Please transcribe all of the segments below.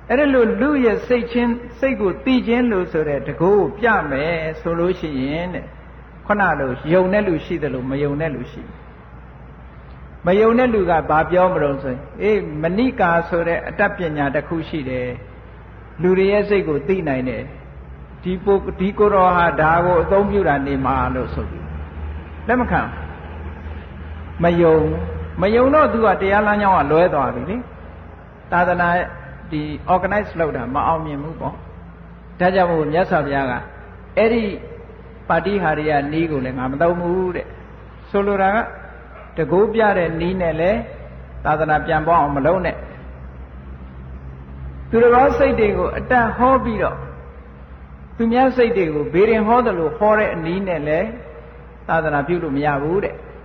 အဲ့ဒါလို့လူရဲ့စိတ်ကိုတည်ခြင်းလို့ဆိုတဲ့တကူပြမယ်ဆိုလို့ရှိရင်တဲ့ခုနလိုယုံတဲ့လူရှိတယ်လို့မယုံတဲ့လူရှိမယုံတဲ့လူကဘာပြောမလို့ဆိုရင်မဏိကာဆိုတဲ့အတတ်ပညာတစ်ခုရှိတယ်လူတွေရဲ့စိတ်ကိုသိနိုင်တယ်ဒီကိုယ်တော်ဟာဒါကိုအသုံးပြုတာနေမှာလို့ဆိုပြီးလက်မခံမယုံတော့သူကတရားလမ်းကြောင်းကလွဲသွားပြီလေသာသနာဒီ organize လုပ်တာမအောင်မြင်ဘူးပေါ့ဒါကြောင့်မို့မြတ်စွာဘုရားကအဲ့ဒီပါဠိဟာရိယနီးကိုလည်းငါမသုံးဘူးတဲ့ဆိုလိုတာကတကူပြတဲ့နီးနဲ့လည်းသာသနာပြန်ပေါအောင်မလုပ်နဲ့သူတော်စိတ်တွေကိုအတန်ဟောပြီးတော့သူများစိတ်တွေကိုဘေးရင်ဟောတယ်လို့ဟောတဲ့အနီးနဲ့လည်းသာသနာပြုလို့မရဘူး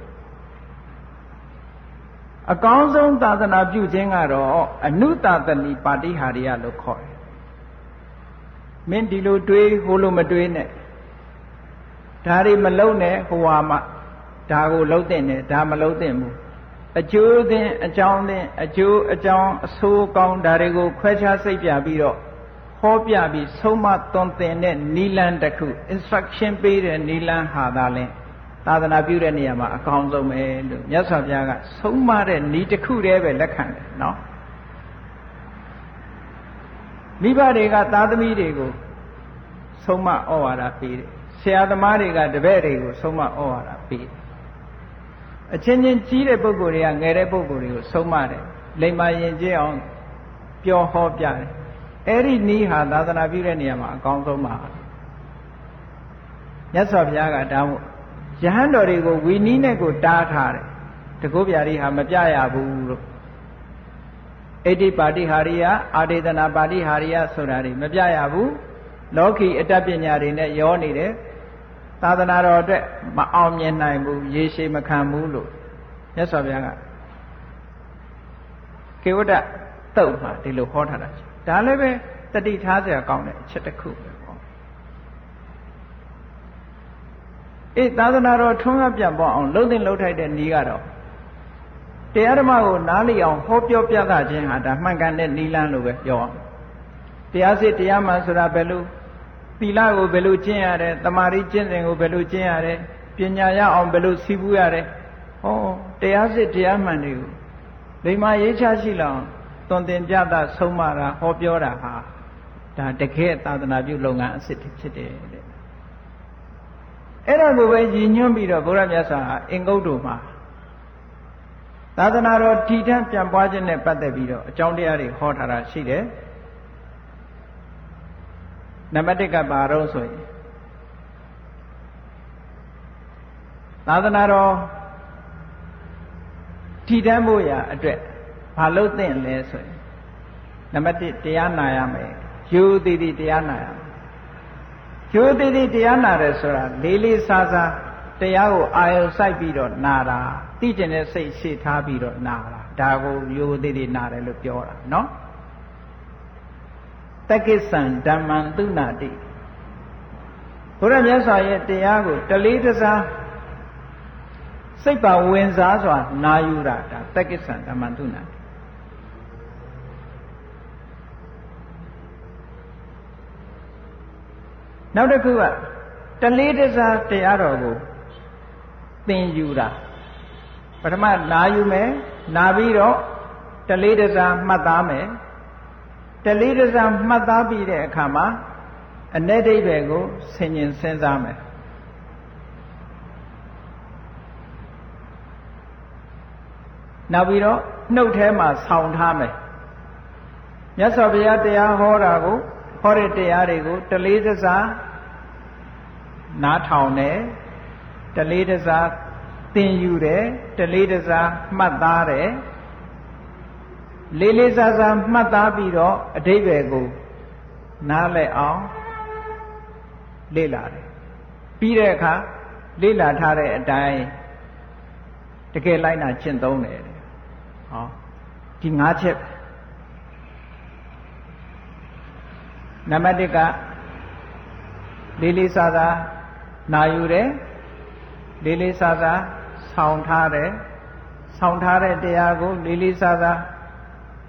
တဲ့အကောင်းဆုံးသာသနာပြုခြင်းကတော့အနုသာသနိပါဠိဟာရိယလို့ခေါ်တယ်မင်းဒီလိုတွေးဟိုလိုမတွေးနဲ့ဒါတွေမလုံးနဲ့ဟိုဟာမှဒါကိုလုံးတဲ့နဲ့ဒါမလုံးတဲ့ဘူးအကျိုးသင်အကြောင်းသင်အကျိုးအကြောင်းအဆိုးကောင်းဒါတွေကိုခွဲခြားစိတ်ပြပြီးတော့ဟောပြပြီးဆုံးမသွန်သင်တဲ့နိလန်းတစ်ခု instruction ပေးတဲ့နိလန်းဟာသာလဲသာသနာပြုတဲ့နေရာမှာအကောင်းဆုံးပဲလို့မြတ်စွာဘုရားကဆုံးမတဲ့ဤတစ်ခုတည်းပဲလက်ခံတယ်နော်မိဘတွေကသားသမီးတွေကိုဆုံးမဩဝါဒပေးတယ်ဆရာသမားတွေကတပည့်တွေကိုဆုံးမဩဝါဒပေးတယ်အချင်းချင်းကြီးတဲ့ပုဂ္ဂိုလ်တွေကငယ်တဲ့ပုဂ္ဂိုလ်တွေကိုဆုံးမတယ်လိမ္မာယဉ်ကျေးအောင်ပြောဟောပြတယ်အဲ့ဒီနည်းဟာသာသနာပြုတဲ့နေရာမှာအကောင်းဆုံးပါမြတ်စွာဘုရားကဒါမို့ယဟန်တော်တွေကိုဝီနီးနဲ့ကိုတားထားတယ်တကုဗျာတိဟာမပြရဘူးလို့ဣတိပါတိဟာရိယအာဒေသနာပါတိဟာရိယဆိုတာတွေမပြရဘူးလောကီအတတ်ပညာတွေနဲ့ရောနေတယ်သာသနာတော်အတွက်မအောင်မြင်နိုင်ဘူးရေရှည်မခံဘူးလို့မြတ်စွာဘုရားကကေဝတ္တသုတ်မှာဒီလိုဟောထားတာဒါလည်းပဲတတိထားစရာကောင်းတဲ့အချက်တစ်ခုပဲပေါ့သာသနာတော်ထွန်းကားပြန့်ပွားအောင်လှုပ်သင်လှုပ်ထိုက်တဲ့နည်းကတော့တရားဓမ္မကိုနားလည်အောင်ဟောပြောပြသခြင်းဟာဒါမှန်ကန်တဲ့နည်းလမ်းလို့ပဲပြောအောင်တရားစစ်တရားမှန်ဆိုတာဘယ်လိုသီလကိုဘယ်လိုကျင့်ရတယ်တမာရီကျင့်စဉ်ကိုဘယ်လိုကျင့်ရတယ်ပညာရအောင်ဘယ်လိုစီးပူးရတယ်ဟောတရားစစ်တရားမှန်တွေကိုလိမ္မာရေးချရှိလောက်သွန်သင်ပြသဆုံးမတာဟောပြောတာဟာဒါတကယ်သာသနာပြုလုပ်ငန်းအစစ်ဖြစ်တယ်တဲ့အဲ့ဒါကိုပဲရည်ညွှန်းပြီးတော့ဘုရားမြတ်စွာအင်္ဂုတ္တမှာသာသနာတော်တည်ထံပြန်ပွားခြင်းနဲ့ပတ်သက်ပြီးတော့အကြောင်းတရားတွေဟောထားတာရှိတယ်နံပါတ်1ကပါတော့ဆိုရင်သာသနာတော်တည်ထံဖို့ရာအတွက်ဘာလို့သင့်လဲဆိုရင်နံပါတ်1တရားနာရမယ်ရိုးသေးသေးတရားနာရမယ်ရိုးသေးသေးတရားနာတယ်ဆိုတာလေးလေးစားစားတရားကိုအာရုံစိုက်ပြီးတော့နာတာသိကျင်တဲ့စိတ်ရှေ့ထားပြီးတော့နာတာဒါကိုရိုးသေးသေးနာတယ်လို့ပြောတာနော်တက္ကိစ္ဆံဓမ္မံသုနာတိဘုရားမြတ်စွာရဲ့တရားကိုတလေးတစားစိတ်ပါဝင်စားစွာနာယူတာဒါတက္ကိစ္ဆံဓမ္မံသုနာတိနောက်တစ်ခုကတလေးတစားတရားတော်ကိုသင်ယူတာပထမနာယူမယ်နာပြီးတော့တလေးတစားမှတ်သားမယ်တလေးတစားမှတ်သားပြီးတဲ့အခါမှာအ내ဒိဋ္ဌိကိုဆင်ញင်စဉ်းစားမယ်နောက်ပြီးတော့နှုတ်ထဲမှာဆောင်းထားမယ်မြတ်စွာဘုရားတရားဟောတာကိုဟောတဲ့တရားတွေကိုတလေးတစားနားထောင်တယ်တလေးတစားသင်ယူတယ်တလေးတစားမှတ်သားတယ်လေးလေးစားစားမှတ်သားပြီးတော့အဓိပ္ပာယ်ကိုနားလည်အောင်လေ့လာတယ်ပြီးတဲ့အခါလေ့လာထားတဲ့အတိုင်းတကယ်လိုက်နာကျင့်သုံးတယ်ဟောဒီ5ချက်နံပါတ်1ကလေးလေးစားစားနာယူတယ်လေးလေးစားစားဆောင်းထားတယ်ဆောင်းထားတဲ့တရားကိုလေးလေးစားစား